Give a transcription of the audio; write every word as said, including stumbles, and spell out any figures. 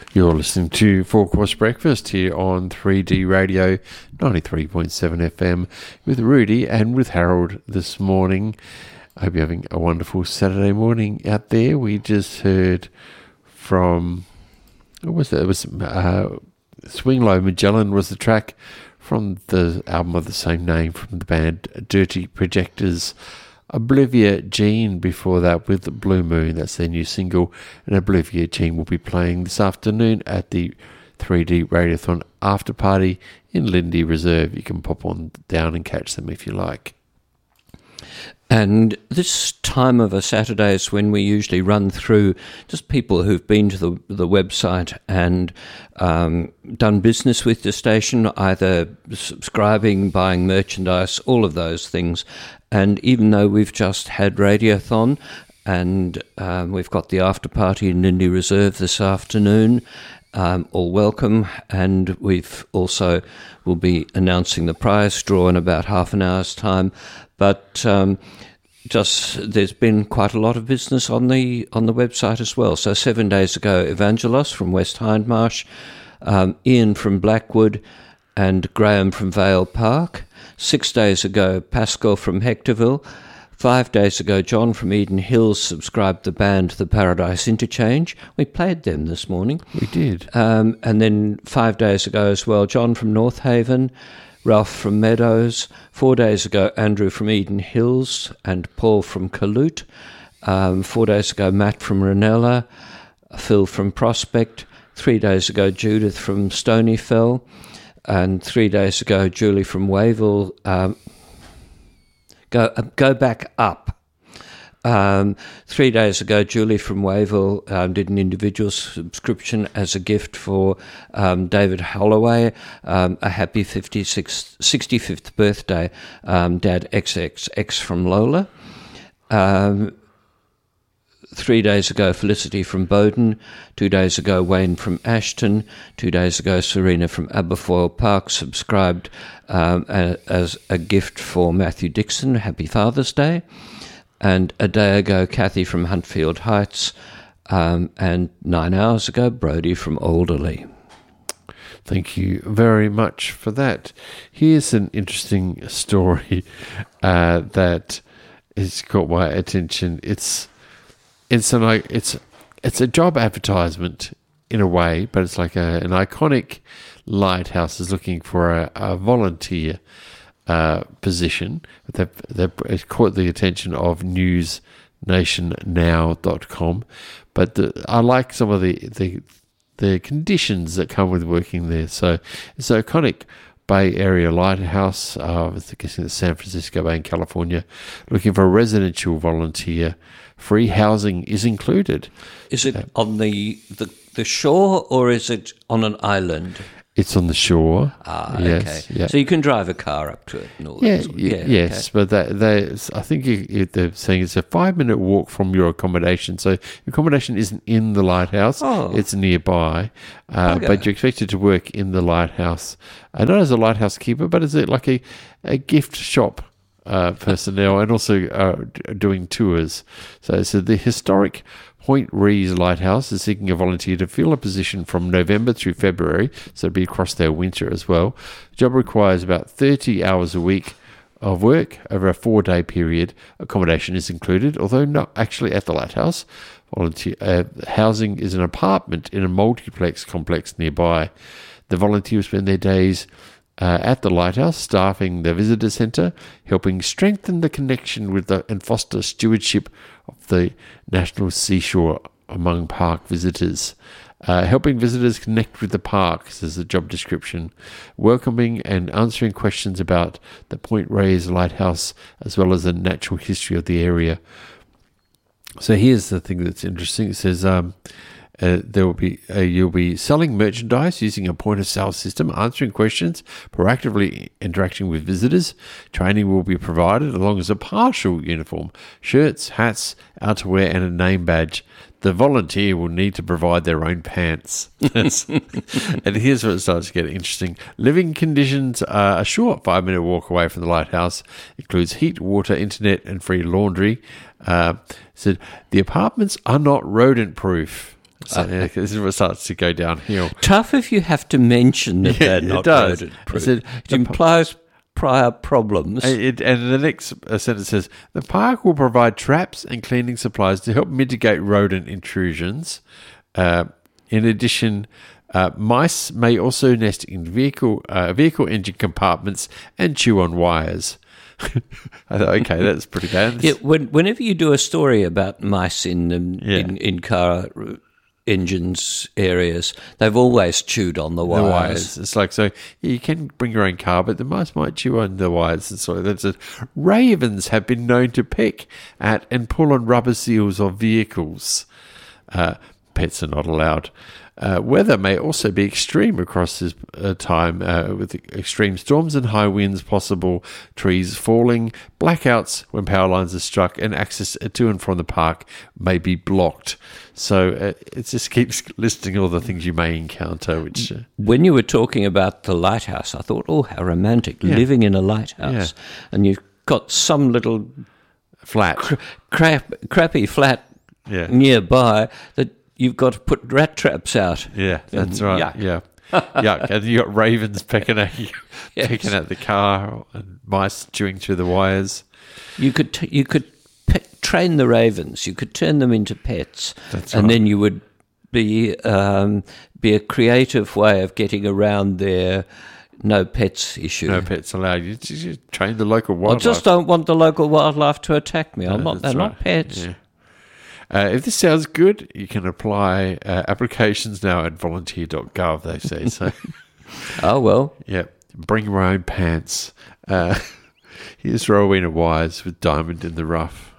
You're listening to Four Course Breakfast here on three D Radio ninety-three point seven F M with Rudy and with Harold this morning. I hope you're having a wonderful Saturday morning out there. We just heard from, what was that? It was uh, Swing Low Magellan was the track from the album of the same name from the band Dirty Projectors. Oblivia Jean before that with Blue Moon, that's their new single, and Oblivia Jean will be playing this afternoon at the three D Radiothon after party in Lindy Reserve. You can pop on down and catch them if you like. And this time of a Saturday is when we usually run through just people who've been to the the website and um, done business with the station, either subscribing, buying merchandise, all of those things. And even though we've just had Radiothon and um, we've got the after party in Lindy Reserve this afternoon, um, all welcome. And we've also will be announcing the prize draw in about half an hour's time. But um, just there's been quite a lot of business on the on the website as well. So seven days ago, Evangelos from West Hindmarsh, um, Ian from Blackwood, and Graham from Vale Park. Six days ago, Pascal from Hectorville. Five days ago, John from Eden Hills subscribed the band The Paradise Interchange. We played them this morning. We did. Um, and then five days ago as well, John from North Haven, Ralph from Meadows. Four days ago, Andrew from Eden Hills and Paul from Caloot. Um, four days ago, Matt from Ranella, Phil from Prospect. Three days ago, Judith from Stonyfell. And three days ago, Julie from Wayville. Um, go uh, go back up. Um, three days ago, Julie from Wayville um, did an individual subscription as a gift for um, David Holloway, um, a happy fifty-sixth, sixty-fifth birthday, um, Dad X X X from Lola. Um, Three days ago, Felicity from Bowden. Two days ago, Wayne from Ashton. Two days ago, Serena from Aberfoyle Park subscribed um, a, as a gift for Matthew Dixon. Happy Father's Day. And a day ago, Kathy from Huntfield Heights. Um, and nine hours ago, Brodie from Alderley. Thank you very much for that. Here's an interesting story uh, that has caught my attention. It's It's an it's it's a job advertisement in a way, but it's like a, an iconic lighthouse is looking for a, a volunteer uh, position. They've, they've caught the attention of news nation now dot com, but the, I like some of the, the the conditions that come with working there. So it's an iconic Bay Area lighthouse. Uh, I was guessing it's San Francisco Bay in California, looking for a residential volunteer. Free housing is included. Is it on the, the the shore or is it on an island? It's on the shore. Ah, yes, okay. Yeah. So you can drive a car up to it and all yeah, that. Sort of, y- yeah, yes, okay. but that they, I think you, you, they're saying it's a five-minute walk from your accommodation. So your accommodation isn't in the lighthouse; oh. it's nearby. Uh, okay. But you're expected to work in the lighthouse, uh, not as a lighthouse keeper, but as a, like a, a gift shop. Uh, personnel and also uh, d- doing tours. So, so the historic Point Rees Lighthouse is seeking a volunteer to fill a position from November through February, so it'll be across their winter as well. The job requires about thirty hours a week of work over a four-day period. Accommodation is included, although not actually at the lighthouse. Volunteer uh, housing is an apartment in a multiplex complex nearby. The volunteers spend their days Uh, at the lighthouse, staffing the visitor centre, helping strengthen the connection with the, and foster stewardship of the national seashore among park visitors. Uh, helping visitors connect with the parks is the job description. Welcoming and answering questions about the Point Rees Lighthouse as well as the natural history of the area. So here's the thing that's interesting. It says um, Uh, there will be uh, you'll be selling merchandise using a point of sale system, answering questions, proactively interacting with visitors. Training will be provided along with a partial uniform, shirts, hats, outerwear, and a name badge. The volunteer will need to provide their own pants. And here's where it starts to get interesting. Living conditions are a short five-minute walk away from the lighthouse. Includes heat, water, internet, and free laundry. Uh, said the apartments are not rodent-proof. So yeah, this is what starts to go downhill. Tough if you have to mention that Yeah, they're it not does. rodent-proof. It said It the- implies prior problems. And, it, and the next uh, sentence says, the park will provide traps and cleaning supplies to help mitigate rodent intrusions. Uh, in addition, uh, mice may also nest in vehicle uh, vehicle engine compartments and chew on wires. I thought, okay, that's pretty bad. Yeah, when, whenever you do a story about mice in um, Yeah. in, in car uh, engines areas, they've always chewed on the The wires. wires. It's like, so yeah, you can bring your own car, but the mice might chew on the wires. And so that's it. Ravens have been known to peck at and pull on rubber seals of vehicles. Uh, pets are not allowed. Uh, weather may also be extreme across this uh, time, uh, with extreme storms and high winds possible, trees falling, blackouts when power lines are struck, and access to and from the park may be blocked. So uh, it just keeps listing all the things you may encounter, which... Uh, When you were talking about the lighthouse, I thought, oh, how romantic, Yeah. living in a lighthouse. Yeah. And you've got some little flat. crap, crappy flat Yeah. nearby that you've got to put rat traps out. Yeah, that's And right. yuck. Yeah. Yuck. And you got ravens pecking at you, Yes. pecking at the car, and mice chewing through the wires. You could t- you could pe- train the ravens. You could turn them into pets, That's and right. then you would be um, be a creative way of getting around their no pets issue. No pets allowed. You, you, you train the local I wildlife. just don't want the local wildlife to attack me. I'm No, not. that's They're right. not pets. Yeah. Uh, if this sounds good, you can apply uh, applications now at volunteer dot gov, they say. So, Oh well. yeah, bring your own pants. Uh, here's Rowena Wise with Diamond in the Rough.